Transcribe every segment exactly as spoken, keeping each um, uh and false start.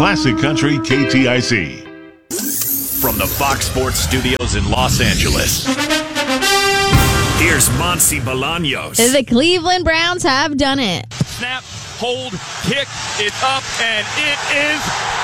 Classic Country K T I C. From the Fox Sports Studios in Los Angeles, here's Monty Bolaños. The Cleveland Browns have done it. Snap, hold, kick, it's up, and it is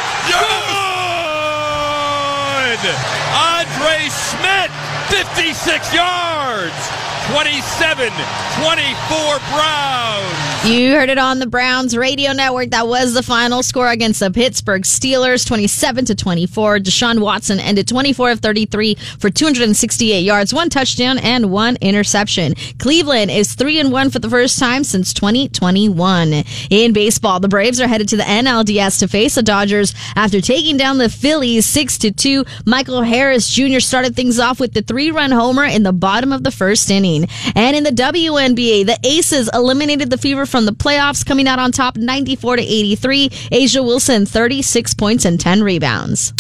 good! Andre Schmidt, fifty-six yards, twenty-seven twenty-four Browns. You heard it on the Browns radio network. That was the final score against the Pittsburgh Steelers, twenty-seven to twenty-four. Deshaun Watson ended twenty-four of thirty-three for two hundred sixty-eight yards, one touchdown, and one interception. Cleveland is three and one for the first time since twenty twenty-one. In baseball, the Braves are headed to the N L D S to face the Dodgers after taking down the Phillies six to two. Michael Harris Junior started things off with the three-run homer in the bottom of the first inning. And in the W N B A, the Aces eliminated the Fever from the playoffs, coming out on top ninety-four to eighty-three. Asia Wilson, thirty-six points and ten rebounds.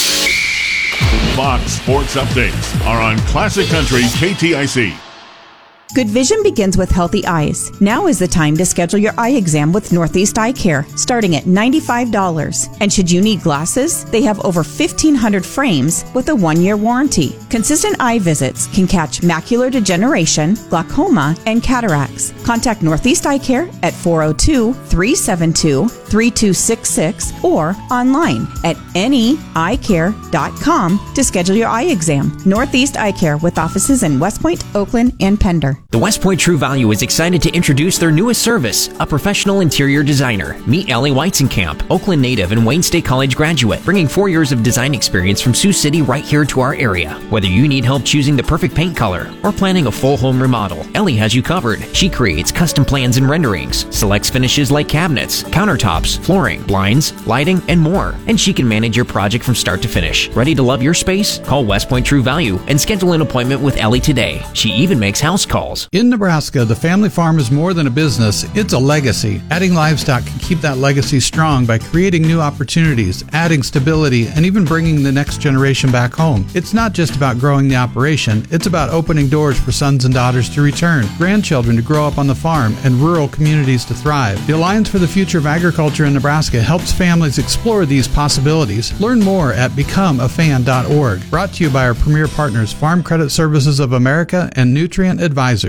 Fox Sports Updates are on Classic Country K T I C. Good vision begins with healthy eyes. Now is the time to schedule your eye exam with Northeast Eye Care, starting at ninety-five dollars. And should you need glasses, they have over fifteen hundred frames with a one-year warranty. Consistent eye visits can catch macular degeneration, glaucoma, and cataracts. Contact Northeast Eye Care at four oh two, three seven two, three two six six or online at any eye care dot com to schedule your eye exam. Northeast Eye Care with offices in West Point, Oakland, and Pender. The West Point True Value is excited to introduce their newest service, a professional interior designer. Meet Ellie Weizenkamp, Oakland native and Wayne State College graduate, bringing four years of design experience from Sioux City right here to our area. Whether you need help choosing the perfect paint color or planning a full home remodel, Ellie has you covered. She creates custom plans and renderings, selects finishes like cabinets, countertops, flooring, blinds, lighting, and more. And she can manage your project from start to finish. Ready to love your space? Call West Point True Value and schedule an appointment with Ellie today. She even makes house calls. In Nebraska, the family farm is more than a business, it's a legacy. Adding livestock can keep that legacy strong by creating new opportunities, adding stability, and even bringing the next generation back home. It's not just about growing the operation, it's about opening doors for sons and daughters to return, grandchildren to grow up on the farm, and rural communities to thrive. The Alliance for the Future of Agriculture in Nebraska helps families explore these possibilities. Learn more at become a fan dot org. Brought to you by our premier partners, Farm Credit Services of America and Nutrient Advisors.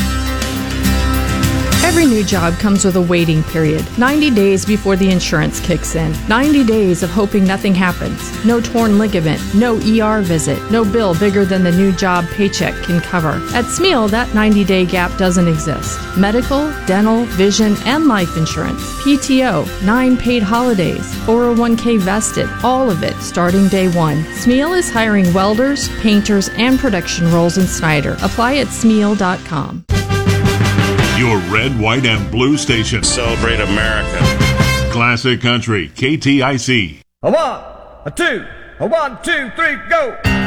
Every new job comes with a waiting period. ninety days before the insurance kicks in. ninety days of hoping nothing happens. No torn ligament, no E R visit, no bill bigger than the new job paycheck can cover. At Smeal, that ninety-day gap doesn't exist. Medical, dental, vision, and life insurance, P T O, nine paid holidays, four oh one k vested, all of it starting day one. Smeal is hiring welders, painters, and production roles in Snyder. Apply at smeal dot com. Your red, white, and blue station. Celebrate America. Classic Country K T I C. A one, a two, a one, two, three, go!